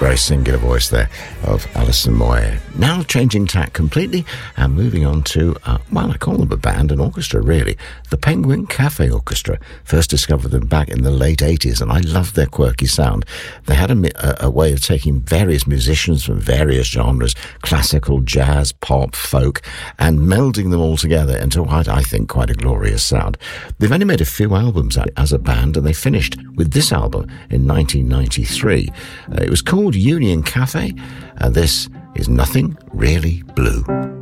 Very singular voice there of Alison Moyet. Now changing tack completely and moving on to, I call them a band, an orchestra really, the Penguin Cafe Orchestra. First discovered them back in the late 80s and I loved their quirky sound. They had a way of taking various musicians from various genres, classical, jazz, pop, folk, and melding them all together into what I think quite a glorious sound. They've only made a few albums as a band and they finished with this album in 1993. It was called Union Cafe, and this is Nothing Really Blue.